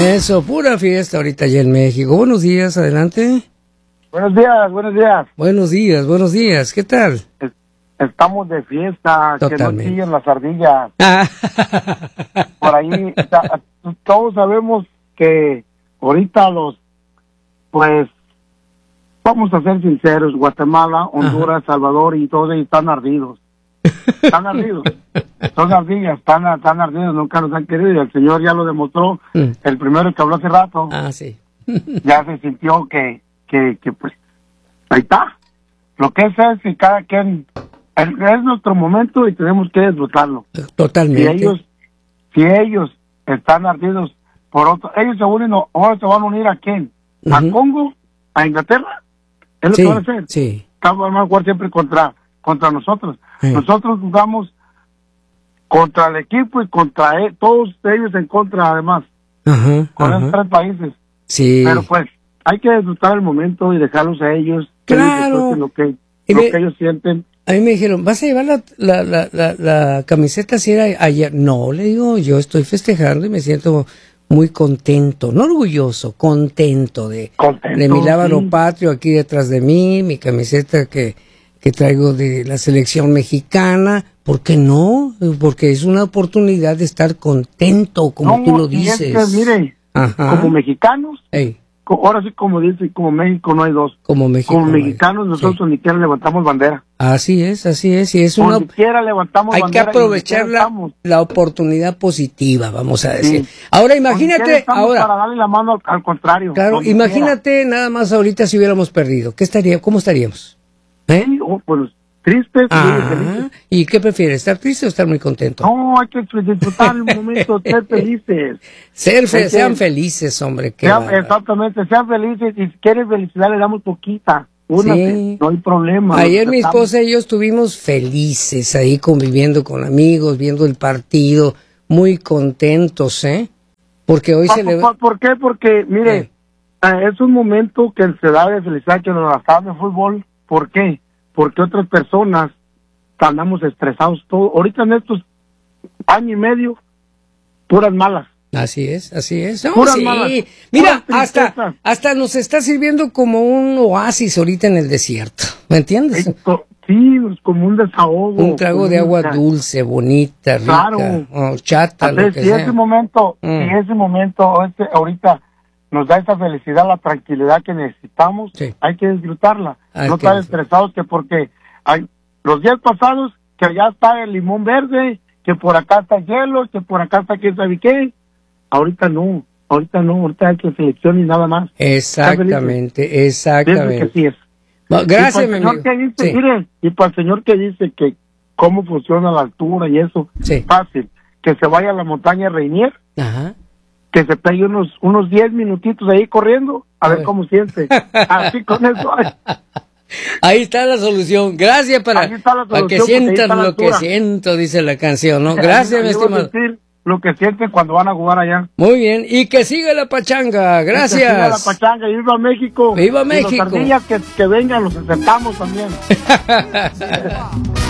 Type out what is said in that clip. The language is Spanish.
Eso, pura fiesta ahorita allá en México. Buenos días, adelante. Buenos días, buenos días. Buenos días, ¿qué tal? Estamos de fiesta, Totalmente. que no chillen las ardillas. Por ahí, todos sabemos que ahorita pues, vamos a ser sinceros, Guatemala, Honduras, Salvador y todos ellos están ardidos. Están ardidos. Son ardillas, están ardidos, nunca nos han querido y el Señor ya lo demostró. El primero que habló hace rato, Sí. ya se sintió que pues, ahí está. Lo que es que cada quien, es nuestro momento y tenemos que disfrutarlo. Totalmente. Si ellos están ardidos por otro, ellos se unen, ahora se van a unir ¿a quién? ¿A Congo? ¿A Inglaterra? Es lo que van a hacer. Sí. Van a jugar siempre contra nosotros. Nosotros jugamos contra el equipo y contra todos ellos en contra, además. Con esos 3 países. Sí. Pero pues, hay que disfrutar el momento y dejarlos a ellos. Claro. Lo que ellos sienten. A mí me dijeron, ¿vas a llevar la camiseta si era ayer? No, le digo, yo estoy festejando y me siento muy contento, no orgulloso, contento de mi lábaro patrio aquí detrás de mí, mi camiseta que traigo de la selección mexicana. ¿Por qué no? Porque es una oportunidad de estar contento, como tú lo dices. Y es que, mire, como mexicanos, ahora sí como dice, como México no hay dos. Como mexicanos nosotros ni siquiera levantamos bandera. Así es, y es una... Ni siquiera levantamos hay bandera. Hay que aprovechar la oportunidad positiva, vamos a decir. Sí. Ahora imagínate, para darle la mano al contrario. Claro, imagínate nada más ahorita si hubiéramos perdido. ¿Cómo estaríamos? Sí, pues tristes. ¿Y qué prefieres, estar triste o estar muy contento? No, hay que disfrutar el momento, ser felices. Sean felices, hombre. Exactamente, sean felices. Y si quieren felicidad, le damos poquita. Sí. No hay problema. Ayer mi esposa y yo estuvimos felices ahí conviviendo con amigos, viendo el partido, muy contentos, Porque hoy ¿Por qué? Porque, mire, es un momento que se da de felicidad, que nos gastamos de fútbol. ¿Por qué? Porque otras personas andamos estresados todo. Ahorita en estos año y medio, puras malas. Así es. No, sí. Malas. Mira, hasta nos está sirviendo como un oasis ahorita en el desierto. ¿Me entiendes? Sí, como un desahogo. Un trago de agua dulce, bonita, rica. Claro. Chata, lo que sea. Ese momento, ahorita nos da esa felicidad, la tranquilidad que necesitamos, hay que disfrutarla. No estar estresados que porque hay los días pasados que allá está el limón verde, que por acá está el hielo, que por acá está quién sabe qué. Ahorita hay que selección y nada más. Exactamente. Que sí es. Gracias, mi amigo. Mire, y para el señor que dice que cómo funciona la altura y eso, fácil, que se vaya a la montaña Rainier, que se pegue unos 10 minutitos ahí corriendo, a ver cómo siente. Así con eso. Ahí está la solución. Gracias para que sientas lo que siento, dice la canción, ¿no? Gracias, mi estimado. Lo que sienten cuando van a jugar allá. Muy bien, y que siga la pachanga, gracias. Que siga la pachanga, y viva México. Viva México. Y los ardillas que vengan, los aceptamos también.